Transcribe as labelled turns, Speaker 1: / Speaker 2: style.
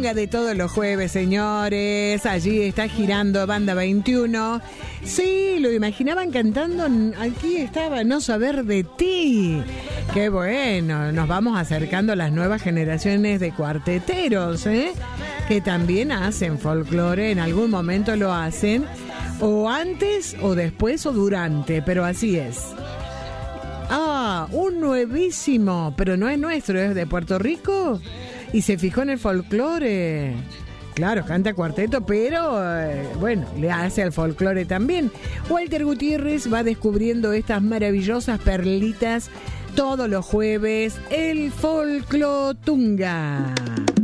Speaker 1: Tunga de todos los jueves, señores. Allí está girando Banda 21. Sí, lo imaginaban cantando. Aquí estaba No Saber de Ti. Qué bueno. Nos vamos acercando a las nuevas generaciones de cuarteteros, que también hacen folclore. En algún momento lo hacen. O antes, o después, o durante. Pero así es. Un nuevísimo. Pero no es nuestro, es de Puerto Rico. Y se fijó en el folclore. Claro, canta cuarteto, pero bueno, le hace al folclore también. Walter Gutiérrez va descubriendo estas maravillosas perlitas todos los jueves. El Folclotunga.